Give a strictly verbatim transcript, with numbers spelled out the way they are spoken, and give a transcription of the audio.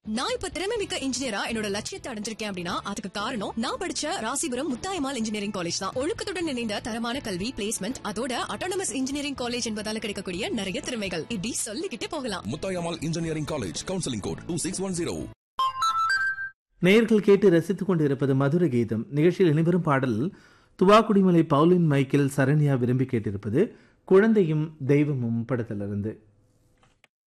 நான் இப்ப திறமைமிக்க இன்ஜினியரா என்னோட லட்சியத்தை அடைஞ்சிருக்கேன் அப்படின்னா அதுக்கு காரணம் நான் படிச்ச ராசிபுரம் முத்தாயம்மாள் இன்ஜினியரிங் காலேஜ் தான். ஒழுக்கத்துடன் இணைந்த தரமான கல்வி, பிளேஸ்மெண்ட், அதோட அட்டானமஸ் இன்ஜினியரிங் காலேஜ் என்பதால கிடைக்கக்கூடிய நிறைய திறமைகள் இப்படி சொல்லிக்கிட்டே போகலாம். Muthayammal engineering college, counselling code two six one zero. நேயர்கள் கேட்டு ரசித்துக் கொண்டிருப்பது மதுர கீதம். நிகழ்ச்சியில் இணைவரும் பாடல் துவாக்குடிமலை பவுலின் மைக்கேல் சரண்யா விரும்பி கேட்டிருப்பது குழந்தையும் தெய்வமும் படத்திலிருந்து.